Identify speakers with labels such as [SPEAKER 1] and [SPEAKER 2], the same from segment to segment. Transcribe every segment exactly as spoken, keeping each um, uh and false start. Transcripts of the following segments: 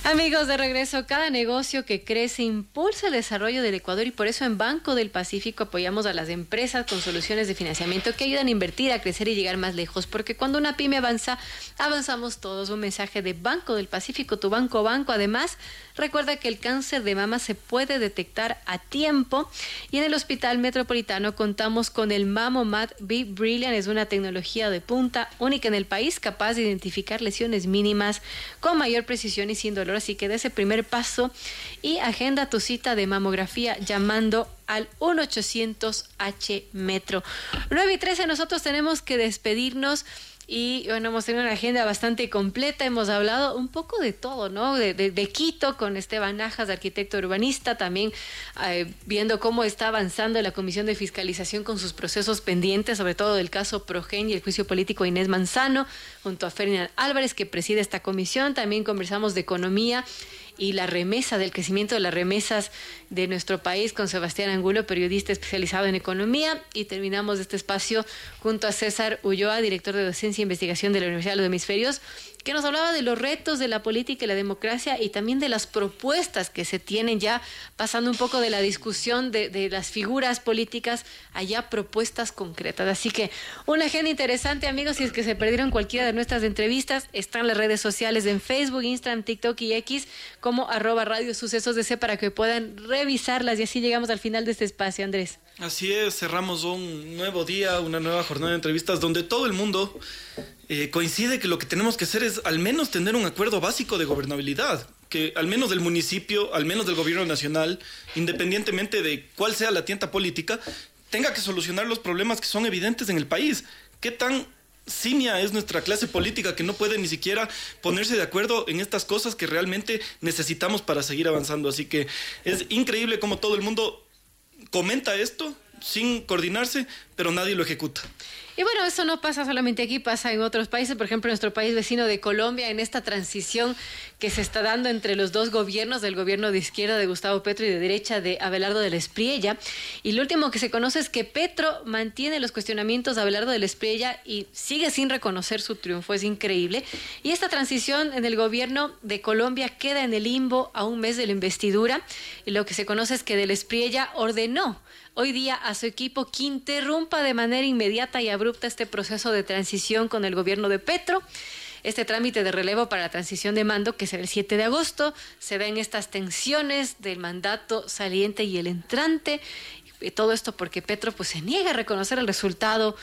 [SPEAKER 1] Amigos, de regreso, cada negocio que crece impulsa el desarrollo del Ecuador y por eso en Banco del Pacífico apoyamos a las empresas con soluciones de financiamiento que ayudan a invertir, a crecer y llegar más lejos, porque cuando una pyme avanza, avanzamos todos. Un mensaje de Banco del Pacífico, tu banco banco. Además, recuerda que el cáncer de mama se puede detectar a tiempo y en el Hospital Metropolitano contamos con el Mamomat Be Brilliant. Es una tecnología de punta única en el país, capaz de identificar lesiones mínimas con mayor precisión y sin dolor. Así que de ese primer paso y agenda tu cita de mamografía llamando al uno ochocientos H Metro. nueve y trece, nosotros tenemos que despedirnos. Y bueno, hemos tenido una agenda bastante completa, hemos hablado un poco de todo, ¿no? De, de, de Quito con Esteban Najas, arquitecto urbanista, también eh, viendo cómo está avanzando la Comisión de Fiscalización con sus procesos pendientes, sobre todo del caso Progen y el juicio político de Inés Manzano, junto a Ferdinand Álvarez, que preside esta comisión. También conversamos de economía y la remesa, del crecimiento de las remesas de nuestro país con Sebastián Angulo, periodista especializado en economía, y terminamos este espacio junto a César Ulloa, director de Docencia e Investigación de la Universidad de los Hemisferios, que nos hablaba de los retos de la política y la democracia y también de las propuestas que se tienen, ya pasando un poco de la discusión de, de las figuras políticas, allá propuestas concretas. Así que una agenda interesante, amigos. Si es que se perdieron cualquiera de nuestras entrevistas, están las redes sociales en Facebook, Instagram, TikTok y X como arroba Radio Sucesos D C para que puedan revisarlas, y así llegamos al final de este espacio, Andrés.
[SPEAKER 2] Así es, cerramos un nuevo día, una nueva jornada de entrevistas donde todo el mundo eh, coincide que lo que tenemos que hacer es al menos tener un acuerdo básico de gobernabilidad, que al menos del municipio, al menos del gobierno nacional, independientemente de cuál sea la tienda política, tenga que solucionar los problemas que son evidentes en el país. ¿Qué tan simia es nuestra clase política que no puede ni siquiera ponerse de acuerdo en estas cosas que realmente necesitamos para seguir avanzando? Así que es increíble cómo todo el mundo comenta esto sin coordinarse, pero nadie lo ejecuta.
[SPEAKER 1] Y bueno, eso no pasa solamente aquí, pasa en otros países. Por ejemplo, en nuestro país vecino de Colombia, en esta transición que se está dando entre los dos gobiernos, del gobierno de izquierda de Gustavo Petro y de derecha de Abelardo del Espriella. Y lo último que se conoce es que Petro mantiene los cuestionamientos de Abelardo del Espriella y sigue sin reconocer su triunfo. Es increíble. Y esta transición en el gobierno de Colombia queda en el limbo a un mes de la investidura. Y lo que se conoce es que del Espriella ordenó hoy día a su equipo que interrumpa de manera inmediata y abrupta este proceso de transición con el gobierno de Petro. Este trámite de relevo para la transición de mando, que será el siete de agosto, se da en estas tensiones del mandato saliente y el entrante. Y todo esto porque Petro pues, se niega a reconocer el resultado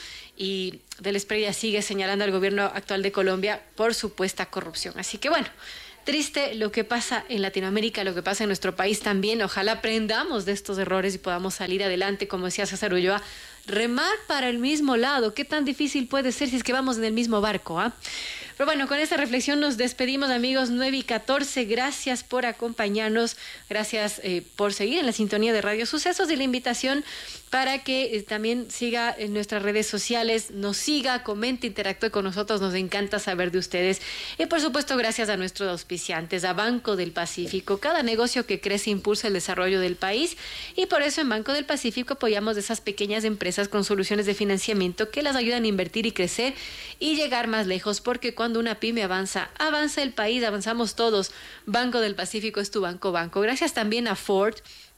[SPEAKER 1] y del Espriella sigue señalando al gobierno actual de Colombia por supuesta corrupción. Así que bueno, triste lo que pasa en Latinoamérica, lo que pasa en nuestro país también. Ojalá aprendamos de estos errores y podamos salir adelante, como decía César Ulloa, remar para el mismo lado. ¿Qué tan difícil puede ser si es que vamos en el mismo barco? ¿Ah? Pero bueno, con esta reflexión nos despedimos, amigos. Nueve y catorce, gracias por acompañarnos, gracias eh, por seguir en la sintonía de Radio Sucesos y la invitación para que eh, también siga en nuestras redes sociales, nos siga, comente, interactúe con nosotros, nos encanta saber de ustedes. Y por supuesto, gracias a nuestros auspiciantes, a Banco del Pacífico. Cada negocio que crece impulsa el desarrollo del país y por eso en Banco del Pacífico apoyamos a esas pequeñas empresas con soluciones de financiamiento que las ayudan a invertir y crecer y llegar más lejos, porque cuando una pyme avanza, avanza el país, avanzamos todos. Banco del Pacífico es tu banco banco. Gracias también a Ford,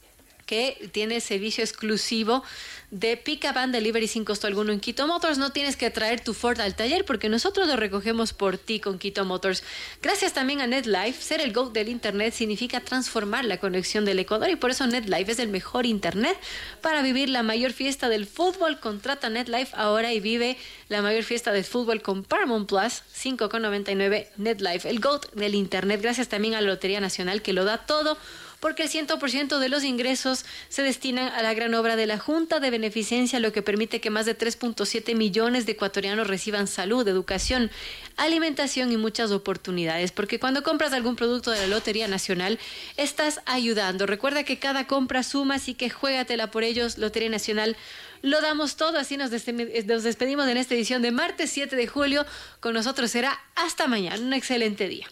[SPEAKER 1] que tiene servicio exclusivo de Pick-up and Delivery sin costo alguno en Quito Motors. No tienes que traer tu Ford al taller porque nosotros lo recogemos por ti con Quito Motors. Gracias también a NetLife. Ser el GOAT del Internet significa transformar la conexión del Ecuador y por eso NetLife es el mejor Internet para vivir la mayor fiesta del fútbol. Contrata NetLife ahora y vive la mayor fiesta del fútbol con Paramount Plus, cinco con noventa y nueve. NetLife, el GOAT del Internet. Gracias también a la Lotería Nacional, que lo da todo, porque el cien por ciento de los ingresos se destinan a la gran obra de la Junta de Beneficencia, lo que permite que más de tres punto siete millones de ecuatorianos reciban salud, educación, alimentación y muchas oportunidades, porque cuando compras algún producto de la Lotería Nacional, estás ayudando. Recuerda que cada compra suma, así que juégatela por ellos. Lotería Nacional, lo damos todo. Así nos, des- nos despedimos en esta edición de martes siete de julio. Con nosotros será hasta mañana. Un excelente día.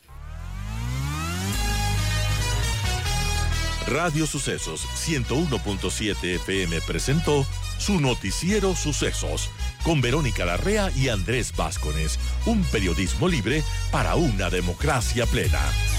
[SPEAKER 3] Radio Sucesos ciento uno punto siete F M presentó su noticiero Sucesos con Verónica Larrea y Andrés Vázquez, un periodismo libre para una democracia plena.